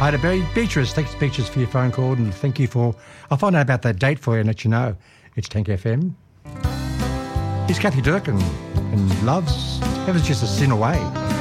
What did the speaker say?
Hi to Beatrice. Thanks, Beatrice, for your phone call, and thank you for... I'll find out about that date for you and let you know. It's Tank FM. Here's Kathy Durkin and Love's Heaven's Just a Sin Away.